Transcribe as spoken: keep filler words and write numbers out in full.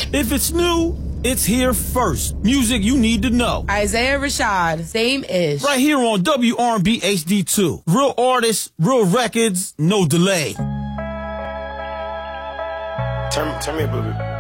If it's new, it's here first. Music you need to know. Isaiah Rashad, same ish. Right here on W R and B H D two. Real artists, real records, no delay. Turn, turn me up a little bit.